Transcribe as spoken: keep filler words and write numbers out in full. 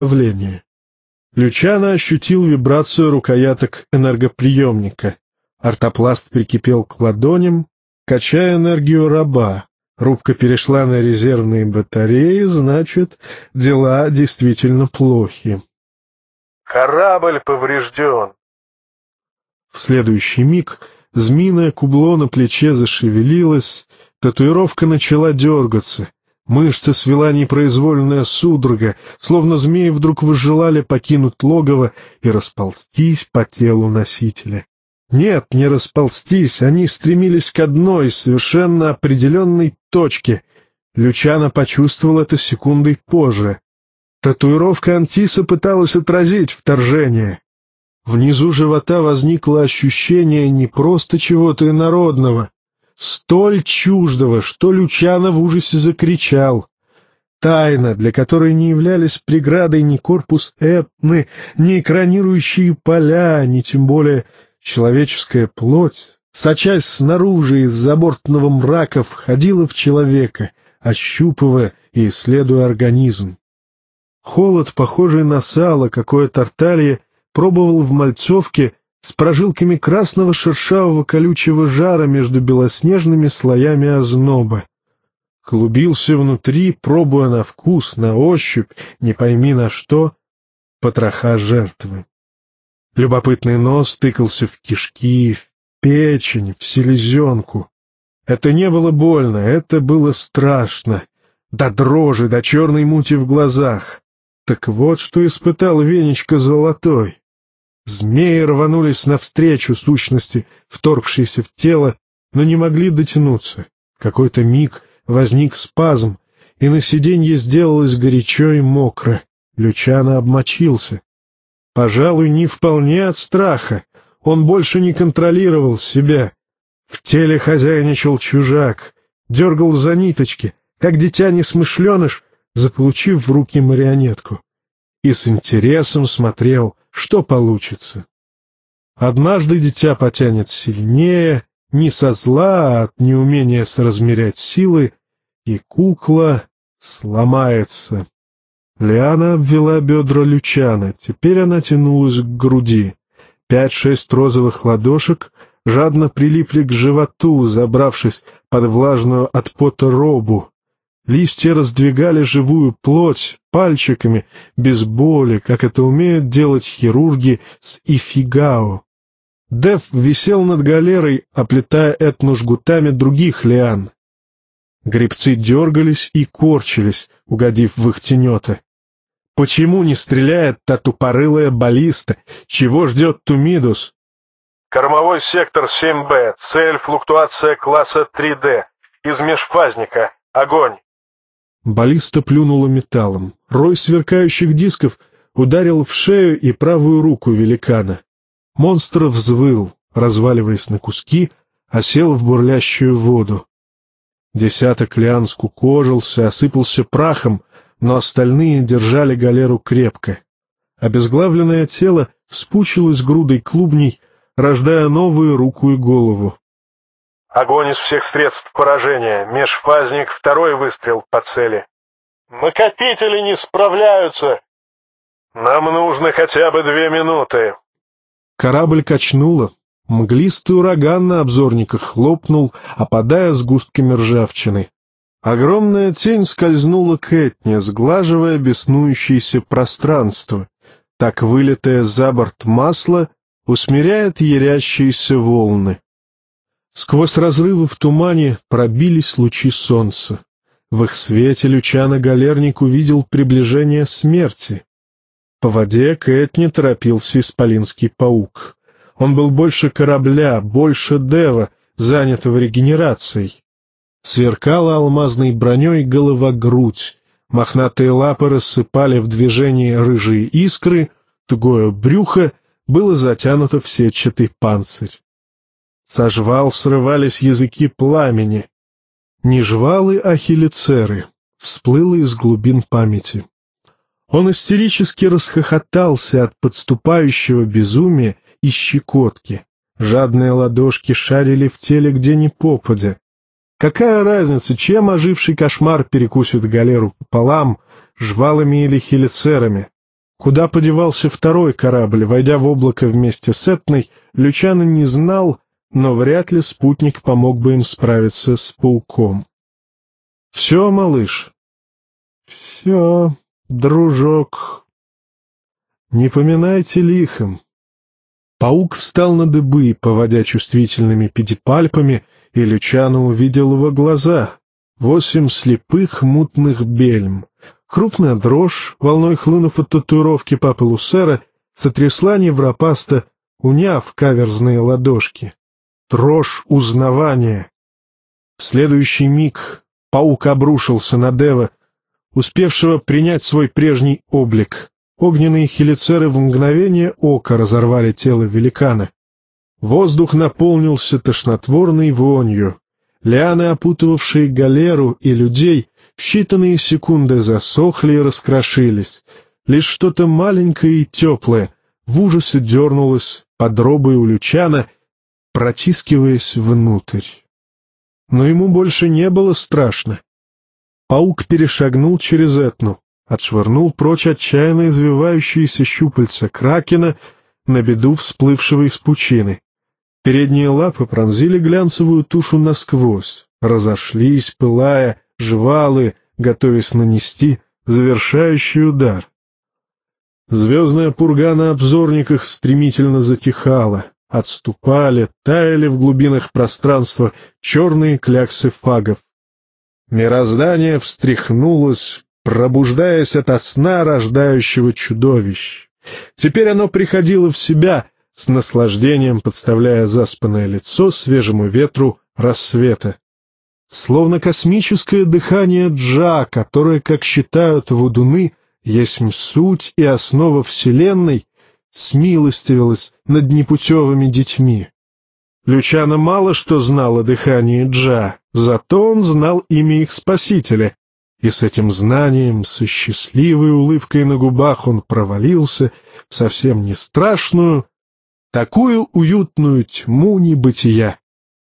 давление. Лючано ощутил вибрацию рукояток энергоприемника. Ортопласт прикипел к ладоням, качая энергию раба. Рубка перешла на резервные батареи, значит, дела действительно плохи. «Корабль поврежден». В следующий миг змеиное кубло на плече зашевелилось, татуировка начала дергаться. Мышцы свела непроизвольная судорога, словно змеи вдруг возжелали покинуть логово и расползтись по телу носителя. Нет, не расползтись, они стремились к одной, совершенно определенной точке. Лючано почувствовал это секундой позже. Татуировка Антиса пыталась отразить вторжение. Внизу живота возникло ощущение не просто чего-то инородного, столь чуждого, что Лючано в ужасе закричал. Тайна, для которой не являлись преградой ни корпус Этны, ни экранирующие поля, ни тем более человеческая плоть, сочась снаружи из забортного мрака, входила в человека, ощупывая и исследуя организм. Холод, похожий на сало, какое Тарталья пробовал в Мальцовке, с прожилками красного шершавого колючего жара между белоснежными слоями озноба. Клубился внутри, пробуя на вкус, на ощупь, не пойми на что, потроха жертвы. Любопытный нос тыкался в кишки, в печень, в селезенку. Это не было больно, это было страшно, до дрожи, до черной мути в глазах. Так вот, что испытал Венечка Золотой. Змеи рванулись навстречу сущности, вторгшейся в тело, но не могли дотянуться. В какой-то миг возник спазм, и на сиденье сделалось горячо и мокро. Лючано обмочился. Пожалуй, не вполне от страха. Он больше не контролировал себя. В теле хозяйничал чужак, дергал за ниточки, как дитя-несмышленыш, заполучив в руки марионетку. И с интересом смотрел, что получится. Однажды дитя потянет сильнее, не со зла, а от неумения соразмерять силы, и кукла сломается. Лиана обвела бедра Лючано, теперь она тянулась к груди. Пять-шесть розовых ладошек жадно прилипли к животу, забравшись под влажную от пота робу. Листья раздвигали живую плоть пальчиками, без боли, как это умеют делать хирурги с ифигао. Дев висел над галерой, оплетая Этну жгутами других лиан. Гребцы дергались и корчились, угодив в их тенета. Почему не стреляет та тупорылая баллиста? Чего ждет Тумидус? Кормовой сектор семь бэ, цель флуктуация класса три дэ, из межфазника, огонь. Баллиста плюнула металлом. Рой сверкающих дисков ударил в шею и правую руку великана. Монстр взвыл, разваливаясь на куски, осел в бурлящую воду. Десяток лиан скукожился, осыпался прахом, но остальные держали галеру крепко. Обезглавленное тело вспучилось грудой клубней, рождая новую руку и голову. Огонь из всех средств поражения. Межфазник, второй выстрел по цели. Накопители не справляются. Нам нужно хотя бы две минуты. Корабль качнуло. Мглистый ураган на обзорниках хлопнул, опадая сгустками ржавчины. Огромная тень скользнула к Этне, сглаживая беснующееся пространство. Так вылитое за борт масло усмиряет ярящиеся волны. Сквозь разрывы в тумане пробились лучи солнца. В их свете Лючано-галерник увидел приближение смерти. По воде к Этне торопился исполинский паук. Он был больше корабля, больше Дева, занятого регенерацией. Сверкала алмазной броней голова-грудь, мохнатые лапы рассыпали в движении рыжие искры, тугое брюхо было затянуто в сетчатый панцирь. Со жвал срывались языки пламени. Не жвалы, а хелицеры. Всплыло из глубин памяти. Он истерически расхохотался от подступающего безумия и щекотки. Жадные ладошки шарили в теле где ни попадя. Какая разница, чем оживший кошмар перекусит галеру пополам, жвалами или хелицерами? Куда подевался второй корабль, войдя в облако вместе с Этной, Лючано не знал, но вряд ли спутник помог бы им справиться с пауком. — Все, малыш? — Все, дружок. Не поминайте лихом. Паук встал на дыбы, поводя чувствительными педипальпами, и Лючано увидел его глаза. Восемь слепых мутных бельм. Крупная дрожь, волной хлынув от татуировки папы Лусера, сотрясла невропаста, уняв каверзные ладошки. Дрожь узнавания. В следующий миг паук обрушился на Дева, успевшего принять свой прежний облик. Огненные хелицеры в мгновение ока разорвали тело великана. Воздух наполнился тошнотворной вонью. Лианы, опутывавшие галеру и людей, в считанные секунды засохли и раскрошились. Лишь что-то маленькое и теплое в ужасе дернулось под робой у Лючано, протискиваясь внутрь. Но ему больше не было страшно. Паук перешагнул через Этну, отшвырнул прочь отчаянно извивающиеся щупальца кракена, на беду всплывшего из пучины. Передние лапы пронзили глянцевую тушу насквозь, разошлись, пылая, жвалы, готовясь нанести завершающий удар. Звездная пурга на обзорниках стремительно затихала, отступали, таяли в глубинах пространства черные кляксы фагов. Мироздание встряхнулось, пробуждаясь ото сна рождающего чудовищ. Теперь оно приходило в себя, с наслаждением подставляя заспанное лицо свежему ветру рассвета. Словно космическое дыхание Джа, которое, как считают водуны, есть суть и основа Вселенной, смилостивилось над непутевыми детьми. Лючано мало что знал о дыхании Джа, зато он знал имя их спасителя, и с этим знанием, со счастливой улыбкой на губах он провалился в совсем не страшную, такую уютную тьму небытия.